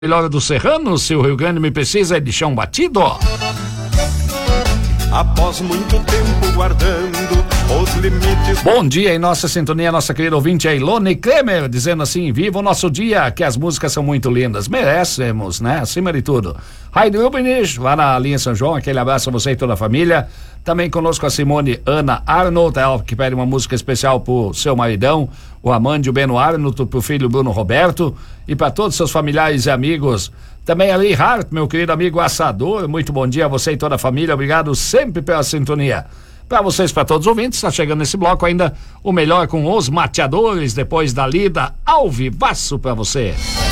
Melhor do Serrano, se o Rio Grande me precisa é de chão batido. Após muito tempo guardando os limites. Bom dia em nossa sintonia, nossa querida ouvinte a Ilone Kremer, dizendo assim: viva o nosso dia, que as músicas são muito lindas, merecemos, né? Acima de tudo. Heidi Rubinich, lá na linha São João, aquele abraço a você e toda a família. Também conosco a Simone Ana Arnold, ela que pede uma música especial pro seu maridão, o Amandio Beno Arnold, pro filho Bruno Roberto e para todos os seus familiares e amigos. Também a Lee Hart, meu querido amigo assador, muito bom dia a você e toda a família, obrigado sempre pela sintonia. Para vocês, para todos os ouvintes, está chegando nesse bloco ainda o melhor com os mateadores, depois da lida ao vivaço para você.